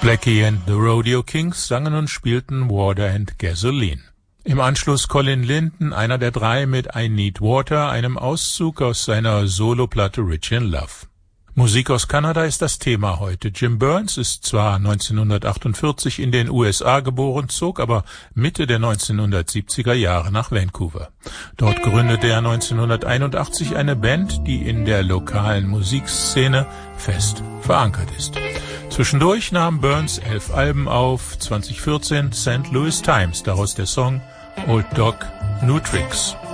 Blackie and the Rodeo Kings sangen und spielten Water and Gasoline. Im Anschluss Colin Linton, einer der drei, mit I Need Water, einem Auszug aus seiner Soloplatte Rich in Love. Musik aus Kanada ist das Thema heute. Jim Burns ist zwar 1948 in den USA geboren, zog aber Mitte der 1970er Jahre nach Vancouver. Dort gründete er 1981 eine Band, die in der lokalen Musikszene fest verankert ist. Zwischendurch nahm Burns 11 Alben auf, 2014 St. Louis Times, daraus der Song Old Dog, New Tricks.